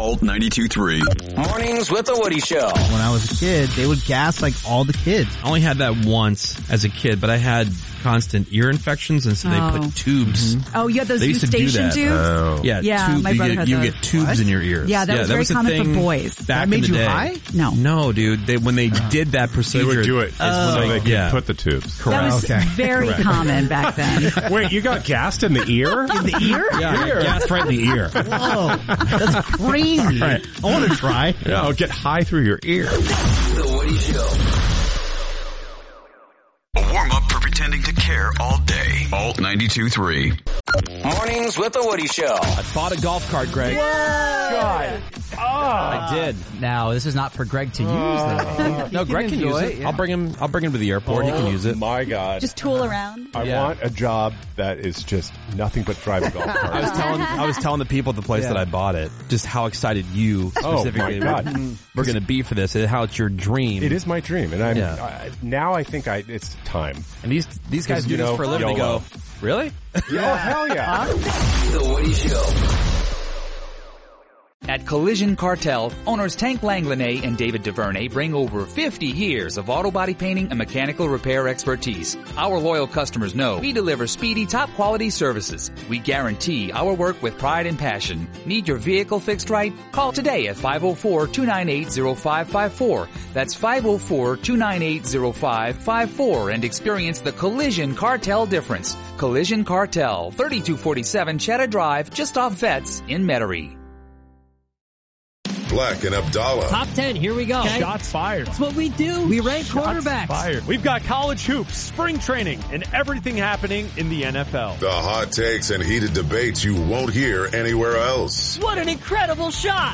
Alt 92.3. Mornings with the Woody Show. When I was a kid, they would gas like all the kids. I only had that once as a kid, but I had constant ear infections, and so they put tubes. Mm-hmm. Oh, you had those They used to do eustachian that. tubes? Oh. Yeah, my brother had you those. get tubes in your ears. Yeah, that was very a common for thing boys. Back That made in the you day. high? No, Dude. When they did that procedure, They would do it so they could put the tubes. that was very common back then. Wait, you got gassed in the ear? In the ear? Yeah, I got gassed right in the ear. Whoa, that's crazy. Right. I want to try. Yeah, I'll get high through your ear. The Woody Show. A warm-up for pretending to care all day. Alt 92.3. Mornings with the Woody Show. I bought a golf cart, Greg. God. I did. Now, this is not for Greg to use, though. No, Greg can use it. yeah. I'll bring him to the airport. He can use it. My God. Just tool around. I want a job that is just nothing but driving golf carts. I was telling the people at the place that I bought it just how excited you specifically my God. we're going to be for this, and how it's your dream. It is my dream, and now I think it's time. And these guys do this for a living. They YOLO. go, really? Yeah, hell yeah. The Woody Show. At Collision Cartel, owners Tank Langlanay and David DuVernay bring over 50 years of auto body painting and mechanical repair expertise. Our loyal customers know we deliver speedy, top-quality services. We guarantee our work with pride and passion. Need your vehicle fixed right? Call today at 504-298-0554. That's 504-298-0554 and experience the Collision Cartel difference. Collision Cartel, 3247 Cheddar Drive, just off Vets in Metairie. Black and Abdallah. Top 10, here we go. Shots fired. That's what we do. We rank quarterbacks. Fired. We've got college hoops, spring training, and everything happening in the NFL. The hot takes and heated debates you won't hear anywhere else. What an incredible shot.